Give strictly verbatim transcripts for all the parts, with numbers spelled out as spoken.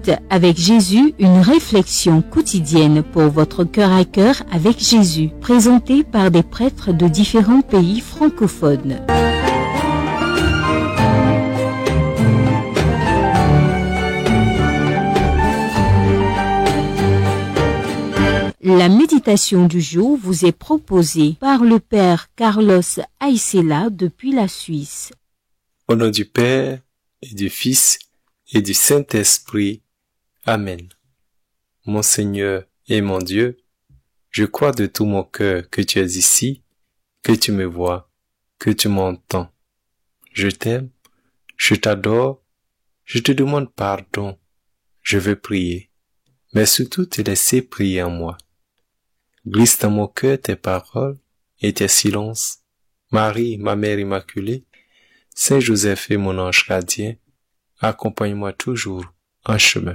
Minutes avec Jésus, une réflexion quotidienne pour votre cœur à cœur avec Jésus, présentée par des prêtres de différents pays francophones. La méditation du jour vous est proposée par le Père Carlos Aïssela depuis la Suisse. Au nom du Père et du Fils et du Saint-Esprit. Amen. Mon Seigneur et mon Dieu, je crois de tout mon cœur que tu es ici, que tu me vois, que tu m'entends. Je t'aime, je t'adore, je te demande pardon, je veux prier, mais surtout te laisser prier en moi. Glisse dans mon cœur tes paroles et tes silences. Marie, ma mère immaculée, Saint Joseph et mon ange gardien, accompagne-moi toujours en chemin.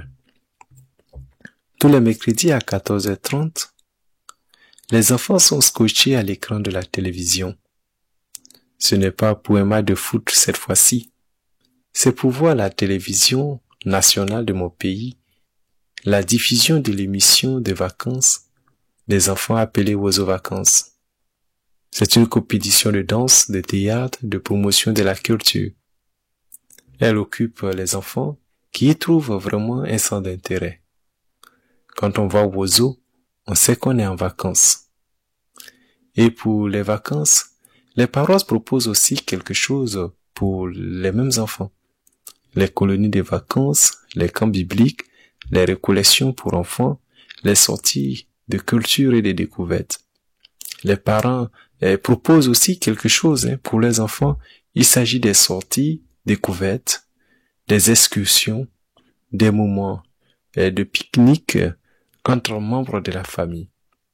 Tous les mercredis à quatorze heures trente, les enfants sont scotchés à l'écran de la télévision. Ce n'est pas pour un match de foot cette fois-ci. C'est pour voir la télévision nationale de mon pays, la diffusion de l'émission des vacances des enfants appelés aux vacances. C'est une compétition de danse, de théâtre, de promotion de la culture. Elle occupe les enfants qui y trouvent vraiment un centre d'intérêt. Quand on va au zoo, on sait qu'on est en vacances. Et pour les vacances, les paroisses proposent aussi quelque chose pour les mêmes enfants. Les colonies de vacances, les camps bibliques, les récollections pour enfants, les sorties de culture et de découvertes. Les parents eh, proposent aussi quelque chose hein, pour les enfants. Il s'agit des sorties, découvertes, des excursions, des moments eh, de pique-nique entre membres de la famille.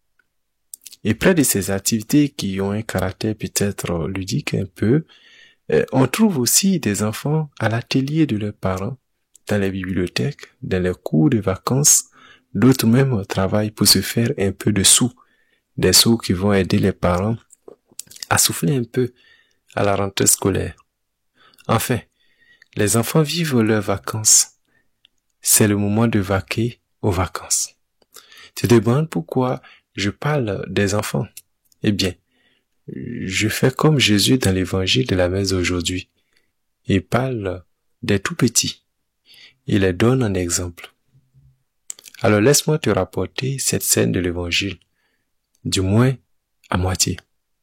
Et près de ces activités qui ont un caractère peut-être ludique un peu, eh, on trouve aussi des enfants à l'atelier de leurs parents, dans les bibliothèques, dans les cours de vacances. D'autres même travaillent pour se faire un peu de sous, des sous qui vont aider les parents à souffler un peu à la rentrée scolaire. Enfin, les enfants vivent leurs vacances. C'est le moment de vaquer aux vacances. Tu te demandes pourquoi je parle des enfants? Eh bien, je fais comme Jésus dans l'évangile de la messe aujourd'hui. Il parle des tout petits. Il les donne en exemple. Alors laisse-moi te rapporter cette scène de l'évangile, du moins à moitié.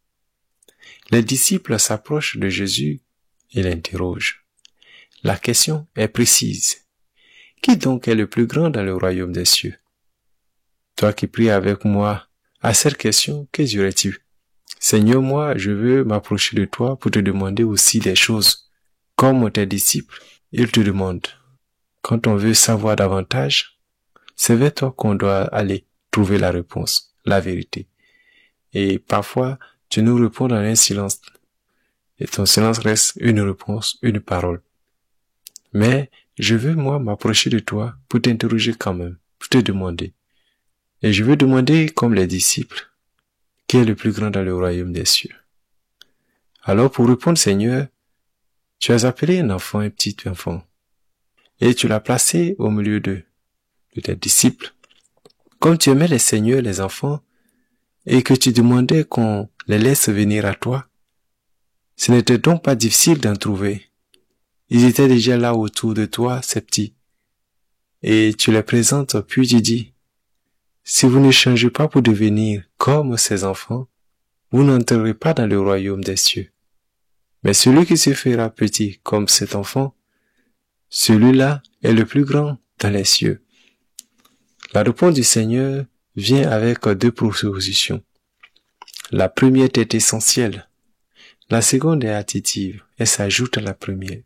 Les disciples s'approchent de Jésus et l'interrogent. La question est précise. Qui donc est le plus grand dans le royaume des cieux? Toi qui pries avec moi, à cette question, que dirais-tu? Seigneur, moi, je veux m'approcher de toi pour te demander aussi des choses. Comme tes disciples, ils te demandent. Quand on veut savoir davantage, c'est vers toi qu'on doit aller trouver la réponse, la vérité. Et parfois, tu nous réponds dans un silence. Et ton silence reste une réponse, une parole. Mais je veux, moi, m'approcher de toi pour t'interroger quand même, pour te demander. Et je veux demander, comme les disciples, qui est le plus grand dans le royaume des cieux. Alors, pour répondre, Seigneur, tu as appelé un enfant, un petit enfant, et tu l'as placé au milieu d'eux. De tes disciples, comme tu aimais les seigneurs, les enfants, et que tu demandais qu'on les laisse venir à toi, ce n'était donc pas difficile d'en trouver. Ils étaient déjà là autour de toi, ces petits. Et tu les présentes, puis tu dis, si vous ne changez pas pour devenir comme ces enfants, vous n'entrerez pas dans le royaume des cieux. Mais celui qui se fera petit comme cet enfant, celui-là est le plus grand dans les cieux. La réponse du Seigneur vient avec deux propositions. La première est essentielle. La seconde est additive et s'ajoute à la première.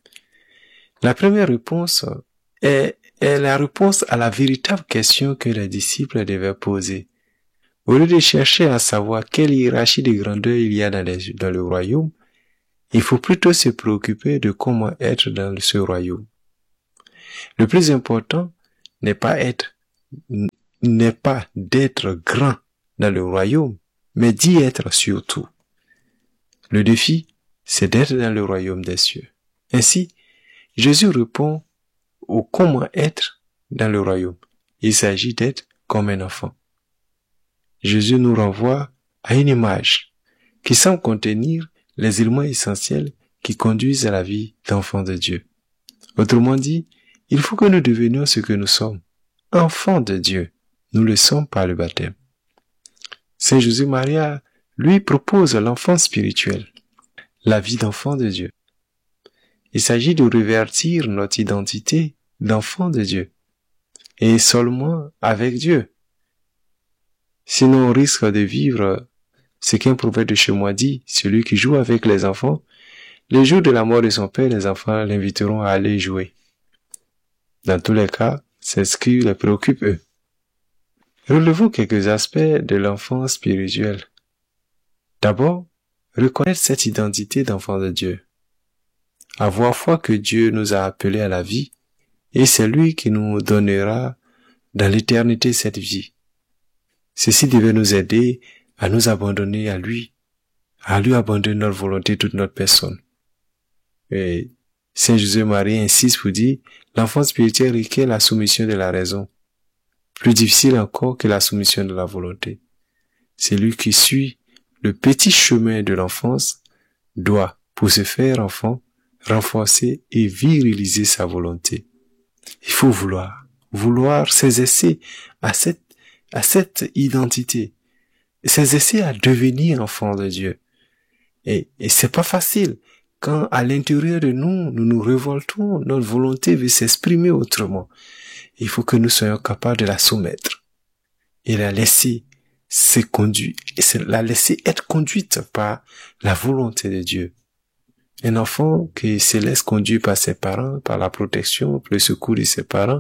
La première réponse est, est la réponse à la véritable question que les disciples devaient poser. Au lieu de chercher à savoir quelle hiérarchie de grandeur il y a dans, les, dans le royaume, il faut plutôt se préoccuper de comment être dans ce royaume. Le plus important n'est pas être n'est pas d'être grand dans le royaume, mais d'y être surtout. Le défi, c'est d'être dans le royaume des cieux. Ainsi, Jésus répond au comment être dans le royaume. Il s'agit d'être comme un enfant. Jésus nous renvoie à une image qui semble contenir les éléments essentiels qui conduisent à la vie d'enfant de Dieu. Autrement dit, il faut que nous devenions ce que nous sommes, enfants de Dieu. Nous le sommes par le baptême. Saint José-Maria, lui, propose l'enfant spirituel, la vie d'enfant de Dieu. Il s'agit de revertir notre identité d'enfant de Dieu, et seulement avec Dieu. Sinon on risque de vivre ce qu'un proverbe de chez moi dit, celui qui joue avec les enfants, le jour de la mort de son père, les enfants l'inviteront à aller jouer. Dans tous les cas, c'est ce qui les préoccupe eux. Relevons quelques aspects de l'enfant spirituel. D'abord, reconnaître cette identité d'enfant de Dieu. Avoir foi que Dieu nous a appelés à la vie, et c'est lui qui nous donnera dans l'éternité cette vie. Ceci devait nous aider à nous abandonner à lui, à lui abandonner notre volonté, toute notre personne. Et Saint José-Marie insiste pour dire, l'enfant spirituel requiert la soumission de la raison, plus difficile encore que la soumission de la volonté. Celui qui suit le petit chemin de l'enfance doit, pour se faire enfant, renforcer et viriliser sa volonté. Il faut vouloir, vouloir s'exercer à cette, à cette identité, s'exercer à devenir enfant de Dieu. Et, et c'est pas facile. Quand à l'intérieur de nous, nous nous révoltons, notre volonté veut s'exprimer autrement. Il faut que nous soyons capables de la soumettre et la laisser se conduire, et la laisser être conduite par la volonté de Dieu. Un enfant qui se laisse conduire par ses parents, par la protection, par le secours de ses parents,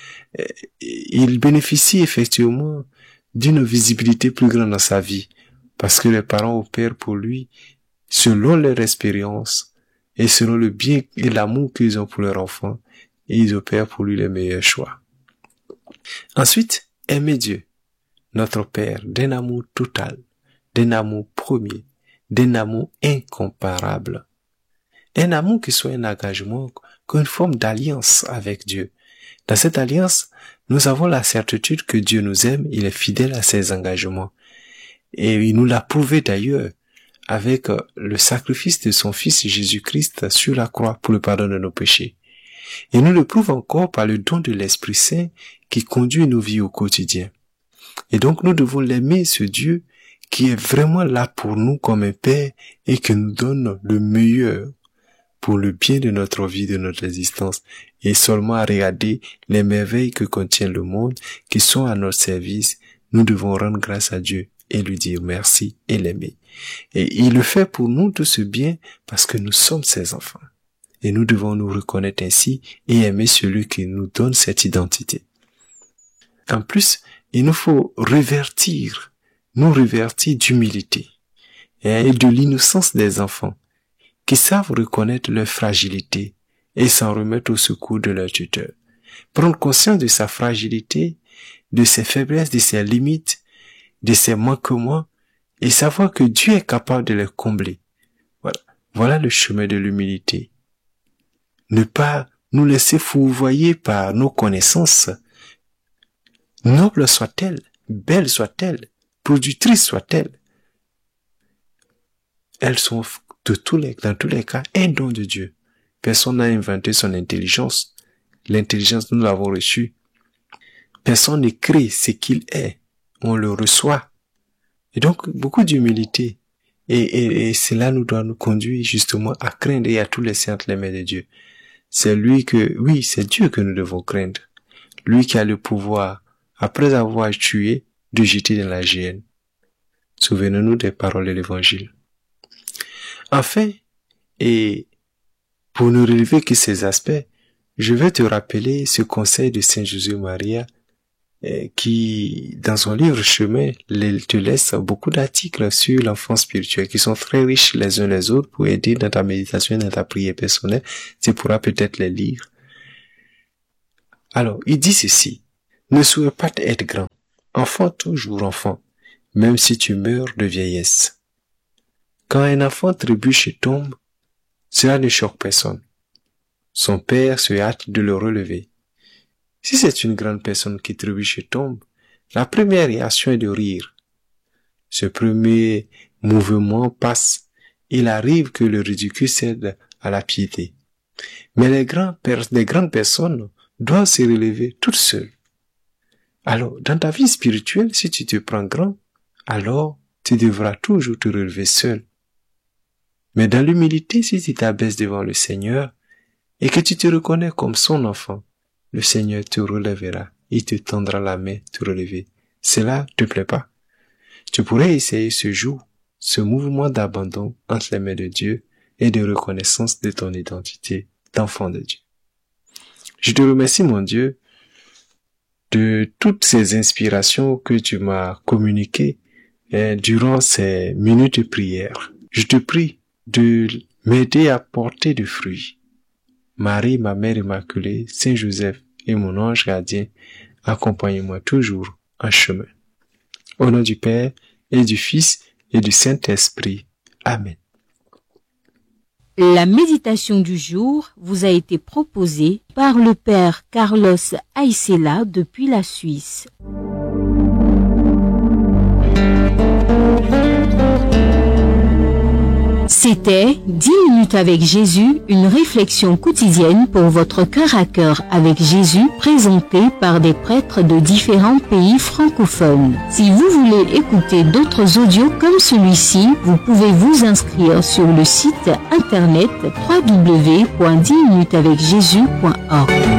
il bénéficie effectivement d'une visibilité plus grande dans sa vie, parce que les parents opèrent pour lui selon leur expérience et selon le bien et l'amour qu'ils ont pour leur enfant, et ils opèrent pour lui les meilleurs choix. Ensuite, aimer Dieu, notre Père, d'un amour total, d'un amour premier, d'un amour incomparable. Un amour qui soit un engagement, qu'une forme d'alliance avec Dieu. Dans cette alliance, nous avons la certitude que Dieu nous aime, il est fidèle à ses engagements. Et il nous l'a prouvé d'ailleurs avec le sacrifice de son Fils Jésus-Christ sur la croix pour le pardon de nos péchés. Et nous le prouve encore par le don de l'Esprit Saint qui conduit nos vies au quotidien. Et donc nous devons l'aimer, ce Dieu qui est vraiment là pour nous comme un Père et qui nous donne le meilleur pour le bien de notre vie, de notre existence, et seulement à regarder les merveilles que contient le monde, qui sont à notre service. Nous devons rendre grâce à Dieu et lui dire merci et l'aimer. Et il le fait pour nous tout ce bien parce que nous sommes ses enfants. Et nous devons nous reconnaître ainsi et aimer celui qui nous donne cette identité. En plus, il nous faut revertir, nous revertir d'humilité et de l'innocence des enfants qui savent reconnaître leur fragilité et s'en remettre au secours de leur tuteur. Prendre conscience de sa fragilité, de ses faiblesses, de ses limites, de ses manquements, et savoir que Dieu est capable de les combler. Voilà, voilà le chemin de l'humilité. Ne pas nous laisser fourvoyer par nos connaissances, nobles soient-elles, belles soient-elles, productrices soient-elles. Elles sont de tous les, dans tous les cas, un don de Dieu. Personne n'a inventé son intelligence. L'intelligence, nous l'avons reçue. Personne ne crée ce qu'il est. On le reçoit. Et donc, beaucoup d'humilité. Et, et, et cela nous doit nous conduire justement à craindre et à tous les saints les mains de Dieu. C'est lui que, oui, c'est Dieu que nous devons craindre. Lui qui a le pouvoir, après avoir tué, de jeter dans la géhenne. Souvenons-nous des paroles de l'Évangile. Enfin, et pour ne relever que ces aspects, je vais te rappeler ce conseil de Saint José-Maria qui, dans son livre Chemin, te laisse beaucoup d'articles sur l'enfant spirituel qui sont très riches les uns les autres pour aider dans ta méditation et dans ta prière personnelle. Tu pourras peut-être les lire. Alors, il dit ceci. Ne souhaite pas être grand. Enfant, toujours enfant, même si tu meurs de vieillesse. Quand un enfant trébuche et tombe, cela ne choque personne. Son père se hâte de le relever. Si c'est une grande personne qui trébuche et tombe, la première réaction est de rire. Ce premier mouvement passe. Il arrive que le ridicule cède à la piété. Mais les, grands, les grandes personnes doivent se relever toutes seules. Alors, dans ta vie spirituelle, si tu te prends grand, alors tu devras toujours te relever seul. Mais dans l'humilité, si tu t'abaisses devant le Seigneur et que tu te reconnais comme son enfant, le Seigneur te relèvera. Il te tendra la main te relever. Cela te plaît pas? Tu pourrais essayer ce jour, ce mouvement d'abandon entre les mains de Dieu et de reconnaissance de ton identité d'enfant de Dieu. Je te remercie, mon Dieu, de toutes ces inspirations que tu m'as communiquées eh, durant ces minutes de prière. Je te prie de m'aider à porter des fruits. Marie, ma mère immaculée, Saint Joseph et mon ange gardien, accompagnez-moi toujours en chemin. Au nom du Père et du Fils et du Saint-Esprit. Amen. La méditation du jour vous a été proposée par le Père Carlos Aïssela depuis la Suisse. C'était dix minutes avec Jésus, une réflexion quotidienne pour votre cœur à cœur avec Jésus, présentée par des prêtres de différents pays francophones. Si vous voulez écouter d'autres audios comme celui-ci, vous pouvez vous inscrire sur le site internet w w w point dix minutes avec jésus point org.